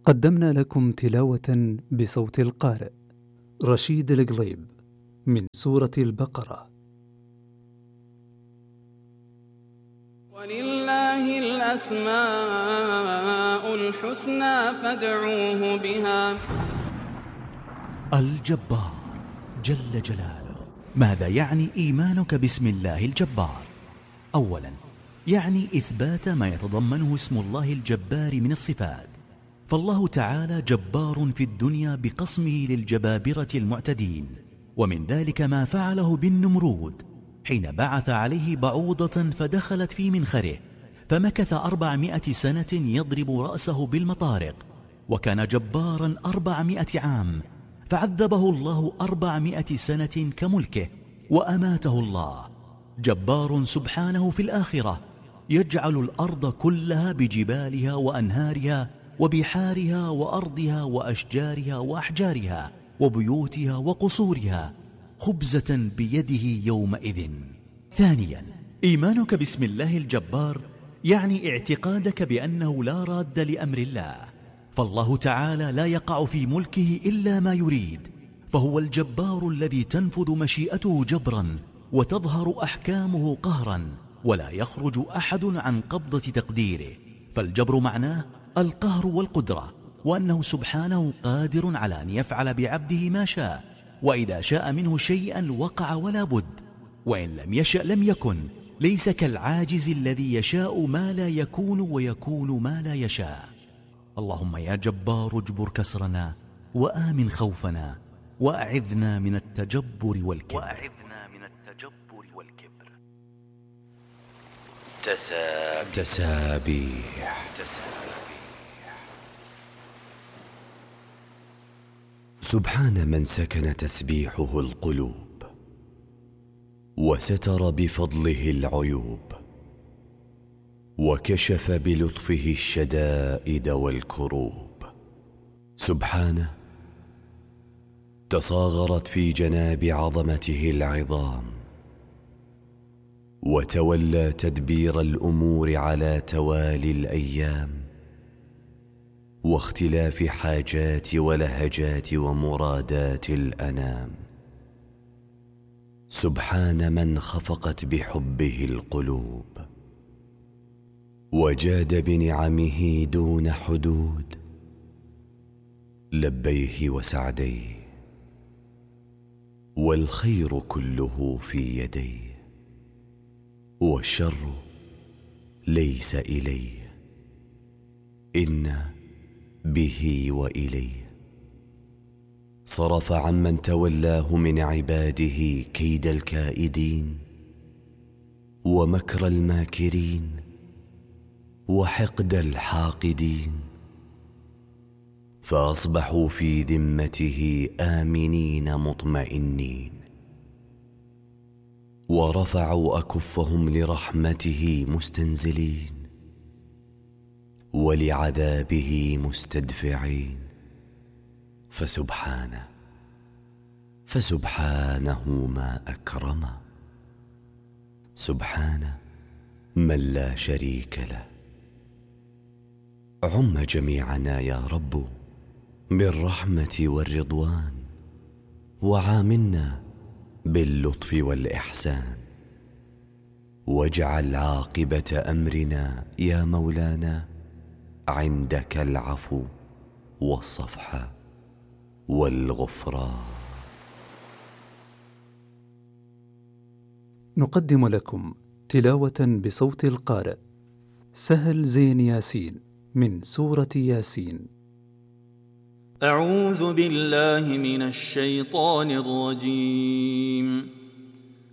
قدمنا لكم تلاوة بصوت القارئ رشيد القليب من سورة البقرة. ولله الأسماء الحسنى فادعوه بها. الجبار جل جلاله. ماذا يعني إيمانك باسم الله الجبار؟ أولا، يعني إثبات ما يتضمنه اسم الله الجبار من الصفات، فالله تعالى جبار في الدنيا بقسمه للجبابرة المعتدين، ومن ذلك ما فعله بالنمرود حين بعث عليه بعوضة فدخلت في منخره فمكث 400 سنة يضرب رأسه بالمطارق، وكان جبارا 400 عام، فعذبه الله 400 سنة كملكه وأماته الله. جبار سبحانه في الآخرة، يجعل الأرض كلها بجبالها وأنهارها وبحارها وأرضها وأشجارها وأحجارها وبيوتها وقصورها خبزة بيده يومئذ. ثانيا، إيمانك باسم الله الجبار يعني اعتقادك بأنه لا راد لأمر الله، فالله تعالى لا يقع في ملكه إلا ما يريد، فهو الجبار الذي تنفذ مشيئته جبرا وتظهر أحكامه قهرا، ولا يخرج أحد عن قبضة تقديره. فالجبر معناه القهر والقدرة، وأنه سبحانه قادر على أن يفعل بعبده ما شاء، وإذا شاء منه شيئا وقع ولا بد، وإن لم يشأ لم يكن. ليس كالعاجز الذي يشاء ما لا يكون ويكون ما لا يشاء. اللهم يا جبار اجبر كسرنا وآمن خوفنا وأعذنا من التجبر والكبر. تسابيح. سبحان من سكن تسبيحه القلوب وستر بفضله العيوب، وكشف بلطفه الشدائد والكروب. سبحانه تصاغرت في جناب عظمته العظام، وتولى تدبير الأمور على توالي الأيام واختلاف حاجات ولهجات ومرادات الأنام. سبحان من خفقت بحبه القلوب وجاد بنعمه دون حدود، لبيه وسعديه والخير كله في يديه، والشر ليس إليه، إن به وإليه. صرف عمن تولاه من عباده كيد الكائدين ومكر الماكرين وحقد الحاقدين، فأصبحوا في ذمته آمنين مطمئنين، ورفعوا أكفهم لرحمته مستنزلين ولعذابه مستدفعين. فسبحانه ما أكرمه، سبحانه من لا شريك له. عم جميعنا يا رب بالرحمة والرضوان، وعاملنا باللطف والإحسان، واجعل عاقبة أمرنا يا مولانا عندك العفو والصفح والغفران. نقدم لكم تلاوة بصوت القارئ سهل زين ياسين من سورة ياسين. أعوذ بالله من الشيطان الرجيم.